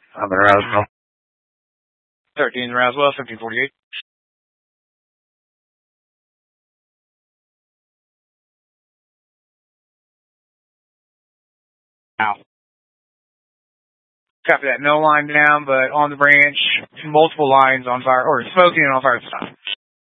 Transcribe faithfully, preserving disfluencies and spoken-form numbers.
I'm in Roswell. thirteen Roswell, fifteen forty-eight. Now. Copy that. No line down, but on the branch, multiple lines on fire, or smoking and on fire at the time.